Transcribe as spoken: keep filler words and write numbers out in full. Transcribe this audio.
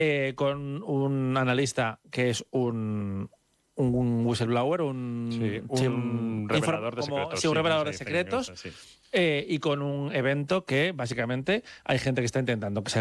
eh, con un analista que es un, un whistleblower, un, sí, un sí, un revelador de como, secretos. Sí, un sí, revelador sí, de secretos. sí. Eh, y con un evento que básicamente hay gente que está intentando que se